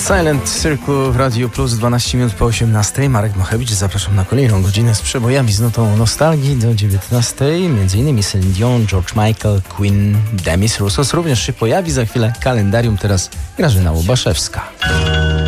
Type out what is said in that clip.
Silent Circle w Radiu Plus, 12 minut po 18. Marek Mochewicz, zapraszam na kolejną godzinę z przebojami z notą nostalgii do 19. M.in. Celine Dion, George Michael, Queen, Demis Roussos również się pojawi za chwilę. Kalendarium teraz Grażyna Łobaszewska.